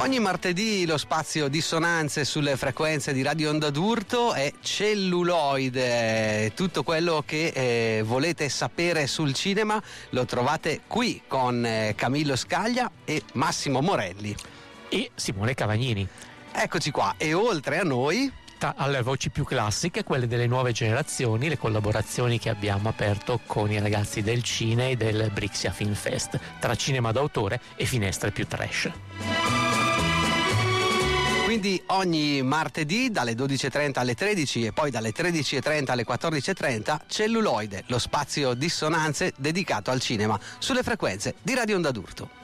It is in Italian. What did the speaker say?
Ogni martedì lo spazio dissonanze sulle frequenze di Radio Onda d'Urto è Celluloide. Tutto quello che volete sapere sul cinema lo trovate qui con Camillo Scaglia e Massimo Morelli. E Simone Cavagnini. Eccoci qua, e oltre a noi, alle voci più classiche, quelle delle nuove generazioni, le collaborazioni che abbiamo aperto con i ragazzi del Cine e del Brixia Film Fest, tra cinema d'autore e finestre più trash. Quindi ogni martedì dalle 12.30 alle 13 e poi dalle 13.30 alle 14.30 Celluloide, lo spazio dissonanze dedicato al cinema sulle frequenze di Radio Onda d'Urto.